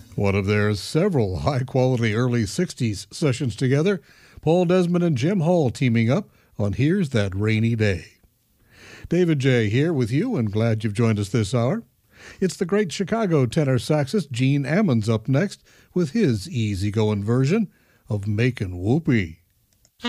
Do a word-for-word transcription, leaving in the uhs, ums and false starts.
One of their several high-quality early sixties sessions together, Paul Desmond and Jim Hall teaming up on Here's That Rainy Day. David J. here with you, and glad you've joined us this hour. It's the great Chicago tenor saxist Gene Ammons up next with his easygoing version of Makin' Whoopee.